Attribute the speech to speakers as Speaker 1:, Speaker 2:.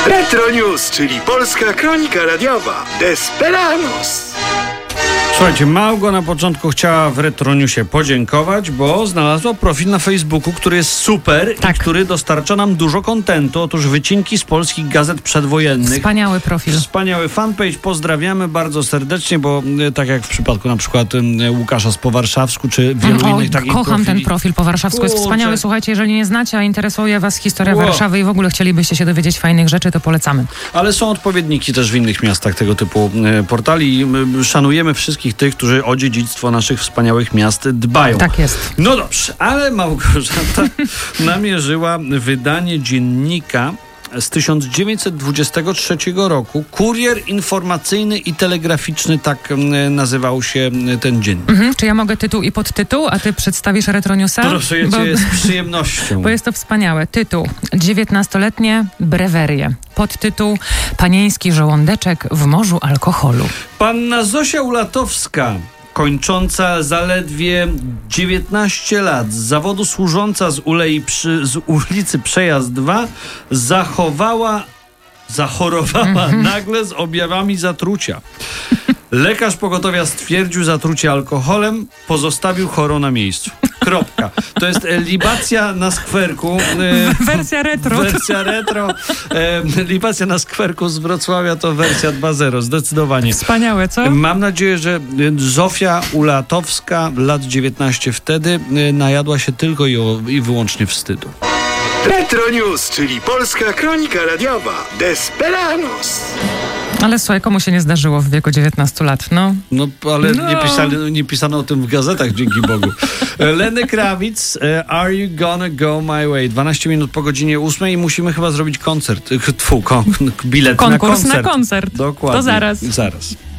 Speaker 1: Retro News, czyli polska kronika radiowa. Desperados.
Speaker 2: Słuchajcie, Małgo na początku chciała w Retro Newsie podziękować, bo znalazła profil na Facebooku, który jest super i który dostarcza nam dużo kontentu. Otóż wycinki z polskich gazet przedwojennych.
Speaker 3: Wspaniały profil.
Speaker 2: Wspaniały fanpage. Pozdrawiamy bardzo serdecznie, bo tak jak w przypadku na przykład Łukasza z Powarszawsku, czy wielu innych takich
Speaker 3: kocham
Speaker 2: profili.
Speaker 3: Ten profil po warszawsku, jest wspaniały. Słuchajcie, jeżeli nie znacie, a interesuje was historia Warszawy i w ogóle chcielibyście się dowiedzieć fajnych rzeczy, to polecamy.
Speaker 2: Ale są odpowiedniki też w innych miastach tego typu portali i szanujemy wszystkich tych, którzy o dziedzictwo naszych wspaniałych miast dbają.
Speaker 3: Tak jest.
Speaker 2: No dobrze, ale Małgorzata namierzyła wydanie dziennika z 1923 roku. Kurier informacyjny i telegraficzny, tak nazywał się ten dziennik.
Speaker 3: Czy ja mogę tytuł i podtytuł, a ty przedstawisz Retro Newsa?
Speaker 2: Proszę, ja cię z przyjemnością.
Speaker 3: Bo jest to wspaniałe. Tytuł: 19-letnie brewerie. Podtytuł: Panieński żołądeczek w morzu alkoholu.
Speaker 2: Panna Zosia Ulatowska, kończąca zaledwie 19 lat, z zawodu służąca z ulicy Przejazd 2, zachorowała nagle z objawami zatrucia. Lekarz pogotowia stwierdził zatrucie alkoholem, pozostawił chorą na miejscu. Kropka. To jest libacja na skwerku.
Speaker 3: Wersja retro.
Speaker 2: Wersja retro. Libacja na skwerku z Wrocławia to wersja 2.0, zdecydowanie.
Speaker 3: Wspaniałe, co?
Speaker 2: Mam nadzieję, że Zofia Ulatowska, lat 19 wtedy, najadła się tylko i wyłącznie wstydu.
Speaker 1: Retro News, czyli polska kronika radiowa. Desperados.
Speaker 3: Ale słuchaj, komu się nie zdarzyło w wieku 19 lat, no?
Speaker 2: No, ale nie pisano o tym w gazetach, dzięki Bogu. Lenny Kravitz, Are You Gonna Go My Way? 12 minut po godzinie 8 i musimy chyba zrobić koncert. Bilet
Speaker 3: Konkurs
Speaker 2: na koncert.
Speaker 3: na koncert.
Speaker 2: Dokładnie.
Speaker 3: To zaraz.
Speaker 2: Zaraz.